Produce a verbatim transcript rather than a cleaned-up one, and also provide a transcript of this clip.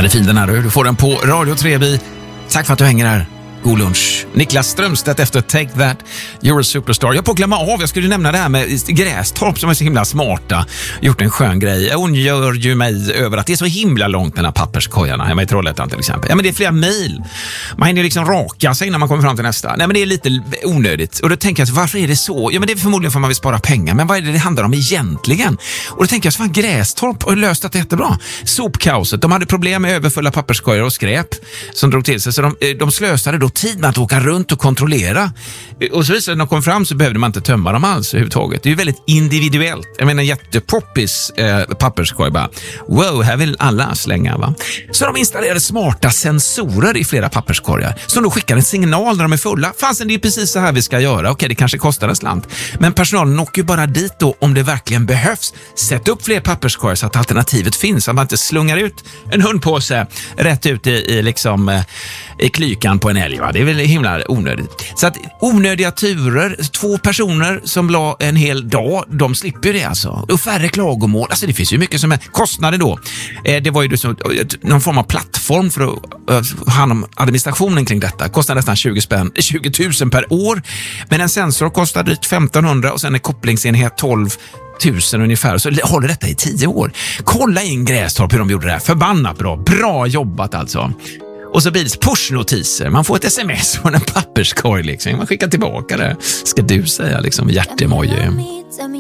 Den är fin den här, du får den på Radio Treby. Tack för att du hänger här. God lunch. Niklas Strömstedt efter Take That, You're a Superstar. Jag på att glömma av, jag skulle nämna det här med Grästorp som är så himla smarta. Gjort en skön grej. Jag gör ju mig över att det är så himla långt mellan papperskojarna hemma i Trollhättan till exempel. Ja, men det är flera mil. Man hinner liksom raka sig innan man kommer fram till nästa. Nej, men det är lite onödigt. Och då tänker jag, varför är det så? Ja, men det är förmodligen för att man vill spara pengar. Men vad är det det handlar om egentligen? Och då tänker jag, så fan, Grästorp har löst det jättebra. Sopkaoset, de hade problem med överfulla papperskojar och skräp som drog till sig. Så de, de slösade då tid med att åka runt och kontrollera. Och så visade när de kom fram så behövde man inte tömma dem alls överhuvudtaget. Det är ju väldigt individuellt. Jag menar, jättepoppis eh, papperskorg bara. Wow, här vill alla slänga, va? Så de installerade smarta sensorer i flera papperskorgar som då skickar en signal när de är fulla. Fanns det är precis så här vi ska göra. Okej, det kanske kostar en slant. Men personalen åker ju bara dit då om det verkligen behövs. Sätt upp fler papperskorgar så att alternativet finns. Så att man inte slungar ut en hundpåse rätt ut i, i liksom eh, i klykan på en älg, va? Det är väl himla onödigt. Så att onödiga turer, två personer som la en hel dag, de slipper det alltså. Och färre klagomål. Alltså det finns ju mycket som är kostnader då. Eh, det var ju då så, någon form av plattform för att uh, hand om administrationen kring detta. Kostar nästan tjugo spänn, tjugo tusen per år. Men en sensor kostar drygt femtonhundra och sen en kopplingsenhet tolv tusen ungefär. Så håller detta i tio år. Kolla in Grästorp hur de gjorde det här. Förbannat bra. Bra jobbat alltså. Och så blir det pushnotiser. Man får ett sms från en papperskorg liksom. Man skickar tillbaka det. Ska du säga liksom hjärtemoji.